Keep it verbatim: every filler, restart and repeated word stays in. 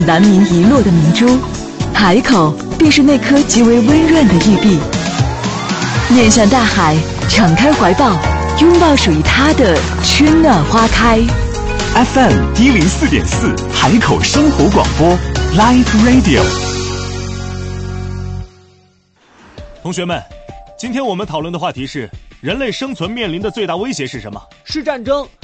难民遗落的明珠，海口便是那颗极为温润的玉璧。面向大海，敞开怀抱，拥抱属于它的春暖花开。 F M 一零四点四，海口生活广播 Live Radio。 同学们，今天我们讨论的话题是：人类生存面临的最大威胁是什么？ 是战争。